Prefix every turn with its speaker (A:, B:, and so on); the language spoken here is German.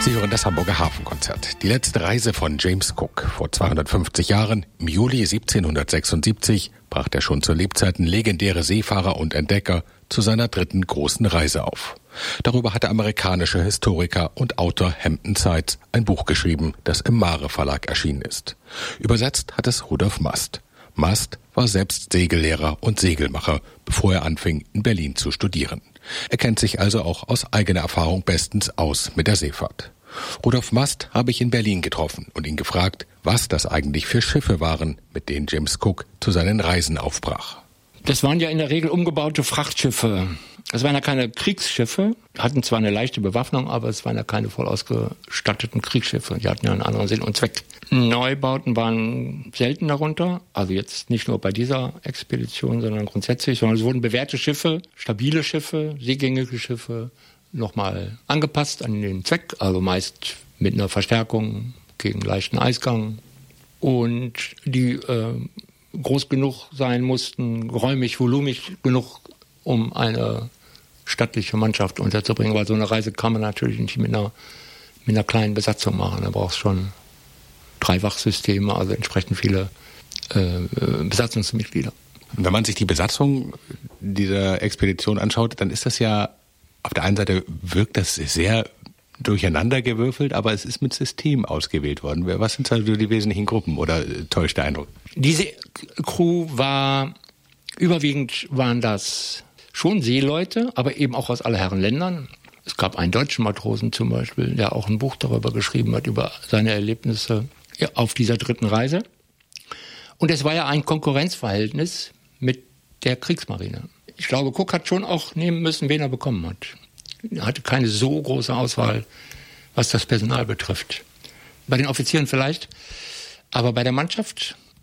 A: Sie hören das Hamburger Hafenkonzert. Die letzte Reise von James Cook. Vor 250 Jahren, im Juli 1776, brach der schon zu Lebzeiten legendäre Seefahrer und Entdecker zu seiner dritten großen Reise auf. Darüber hat der amerikanische Historiker und Autor Hampton Sides ein Buch geschrieben, das im Mare Verlag erschienen ist. Übersetzt hat es Rudolf Mast. Mast war selbst Segellehrer und Segelmacher, bevor er anfing, in Berlin zu studieren. Er kennt sich also auch aus eigener Erfahrung bestens aus mit der Seefahrt. Rudolf Mast habe ich in Berlin getroffen und ihn gefragt, was das eigentlich für Schiffe waren, mit denen James Cook zu seinen Reisen aufbrach.
B: Das waren ja in der Regel umgebaute Frachtschiffe. Es waren ja keine Kriegsschiffe, hatten zwar eine leichte Bewaffnung, aber es waren ja keine voll ausgestatteten Kriegsschiffe. Die hatten ja einen anderen Sinn und Zweck. Neubauten waren selten darunter, also jetzt nicht nur bei dieser Expedition, sondern grundsätzlich, sondern es wurden bewährte Schiffe, stabile Schiffe, seegängige Schiffe nochmal angepasst an den Zweck, also meist mit einer Verstärkung gegen leichten Eisgang und die groß genug sein mussten, räumig, volumig genug, um eine stattliche Mannschaft unterzubringen, weil so eine Reise kann man natürlich nicht mit einer kleinen Besatzung machen. Da brauchst schon 3 Wachsysteme, also entsprechend viele Besatzungsmitglieder.
A: Wenn man sich die Besatzung dieser Expedition anschaut, dann ist das ja, auf der einen Seite wirkt das sehr durcheinandergewürfelt, aber es ist mit System ausgewählt worden. Was sind also die wesentlichen Gruppen oder täuscht der Eindruck?
B: Diese Crew überwiegend waren das schon Seeleute, aber eben auch aus aller Herren Ländern. Es gab einen deutschen Matrosen zum Beispiel, der auch ein Buch darüber geschrieben hat, über seine Erlebnisse auf dieser dritten Reise. Und es war ja ein Konkurrenzverhältnis mit der Kriegsmarine. Ich glaube, Cook hat schon auch nehmen müssen, wen er bekommen hat. Er hatte keine so große Auswahl, was das Personal betrifft. Bei den Offizieren vielleicht, aber bei der Mannschaft